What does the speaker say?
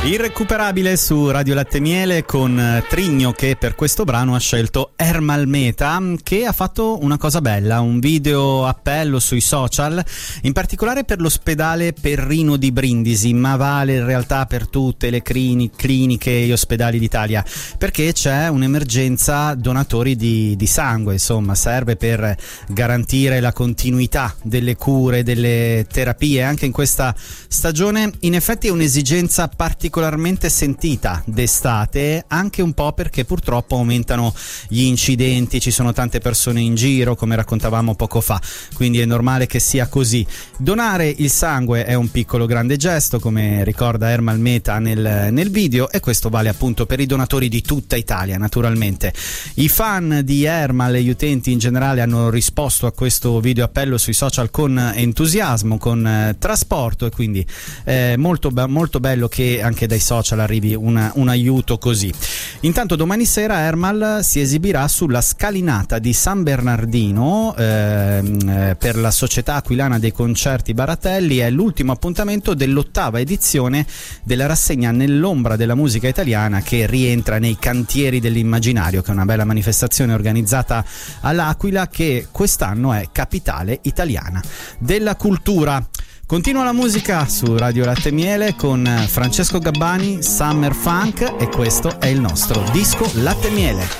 Irrecuperabile su Radio Latte Miele con Trigno, che per questo brano ha scelto Ermal Meta, che ha fatto una cosa bella, un video appello sui social, in particolare per l'ospedale Perrino di Brindisi, ma vale in realtà per tutte le cliniche e gli ospedali d'Italia, perché c'è un'emergenza donatori di sangue. Insomma, serve per garantire la continuità delle cure, delle terapie anche in questa stagione. In effetti è un'esigenza particolarmente sentita d'estate, anche un po' perché purtroppo aumentano gli incidenti, ci sono tante persone in giro, come raccontavamo poco fa, quindi è normale che sia così. Donare il sangue è un piccolo grande gesto, come ricorda Ermal Meta nel video, e questo vale appunto per i donatori di tutta Italia, naturalmente. I fan di Ermal e gli utenti in generale hanno risposto a questo video appello sui social con entusiasmo, con trasporto, e quindi molto bello che anche dai social arrivi un aiuto così. Intanto domani sera Ermal si esibirà sulla scalinata di San Bernardino per la Società Aquilana dei Concerti Baratelli. È l'ultimo appuntamento dell'8ª edizione della rassegna Nell'ombra della musica italiana, che rientra nei Cantieri dell'immaginario, che è una bella manifestazione organizzata all'Aquila, che quest'anno è capitale italiana della cultura. Continua la musica su Radio Latte Miele con Francesco Gabbani, Summer Funk, e questo è il nostro disco Latte Miele.